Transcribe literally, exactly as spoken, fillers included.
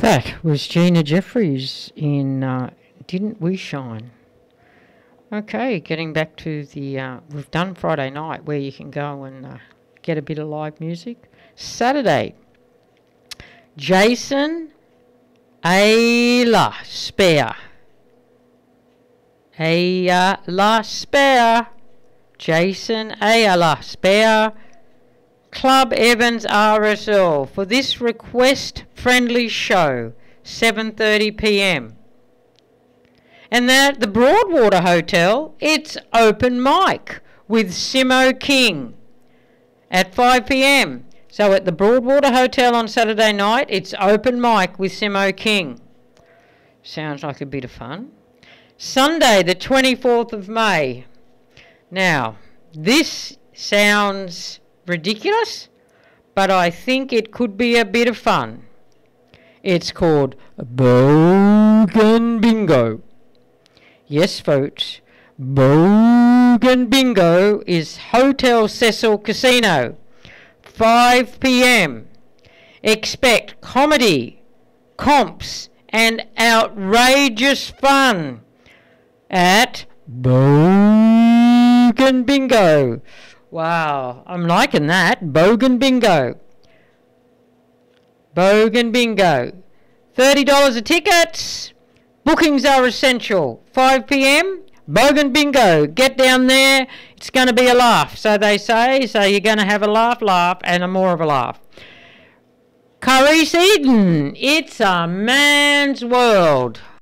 That was Gina Jeffries in uh, Didn't We Shine? Okay, getting back to the... Uh, we've done Friday night where you can go and uh, get a bit of live music. Saturday, Jason Ayla Spare. Ayla Spare. Jason Ayla Spare. Club Evans R S L for this request-friendly show, seven thirty p m. And then at the Broadwater Hotel, it's open mic with Simo King at five p m. So at the Broadwater Hotel on Saturday night, it's open mic with Simo King. Sounds like a bit of fun. Sunday, the twenty-fourth of May. Now, this sounds ridiculous, but I think it could be a bit of fun. It's called Bogan Bingo. Yes, folks, Bogan Bingo is Hotel Cecil Casino, five p m. Expect comedy, comps, and outrageous fun at Bogan Bingo. Wow, I'm liking that. Bogan Bingo. Bogan Bingo. thirty dollars a ticket. Bookings are essential. five p m. Bogan Bingo. Get down there. It's going to be a laugh, so they say. So you're going to have a laugh, laugh, and a more of a laugh. Curry's Eden. It's a man's world.